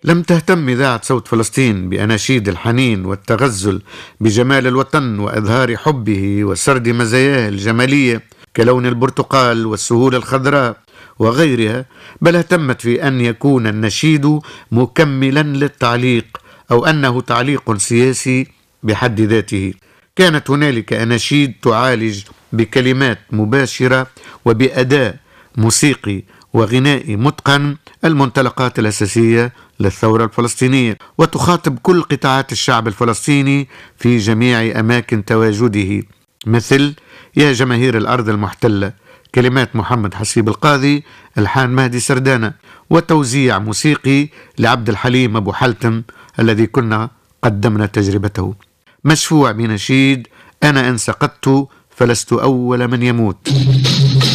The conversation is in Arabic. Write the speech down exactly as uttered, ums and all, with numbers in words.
لم تهتم إذاعة صوت فلسطين بأناشيد الحنين والتغزل بجمال الوطن وإظهار حبه وسرد مزاياه الجمالية كلون البرتقال والسهول الخضراء وغيرها، بل اهتمت في أن يكون النشيد مكملا للتعليق أو أنه تعليق سياسي بحد ذاته. كانت هنالك أناشيد تعالج بكلمات مباشرة وبأداء موسيقي وغنائي متقن المنطلقات الأساسية للثورة الفلسطينية، وتخاطب كل قطاعات الشعب الفلسطيني في جميع أماكن تواجده، مثل يا جماهير الأرض المحتلة، كلمات محمد حسيب القاضي، ألحان مهدي سردانة، وتوزيع موسيقي لعبد الحليم أبو حلتم الذي كنا قدمنا تجربته، مشفوع بنشيد أنا إن سقطت فلست أول من يموت.